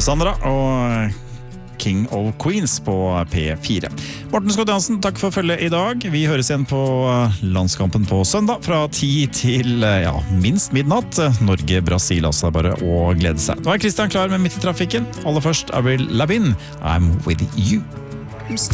Sandra og King of Queens på P4. Morten Scott Jansen, takk for følget i dag. Vi høres igjen på landskampen på søndag fra 10 til minst midnatt. Norge-Brasil, altså bare å glede seg. Nå er Christian klar med Midt i trafikken. Aller først Avril Lavigne, I'm with you.